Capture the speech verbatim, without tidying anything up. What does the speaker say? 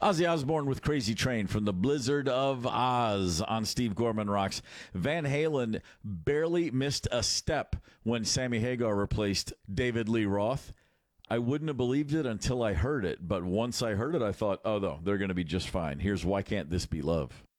Ozzy Osbourne with Crazy Train from the Blizzard of Oz on Steve Gorman Rocks. Van Halen barely missed a step when Sammy Hagar replaced David Lee Roth. I wouldn't have believed it until I heard it, but once I heard it, I thought, oh, no, they're going to be just fine. Here's Why Can't This Be Love?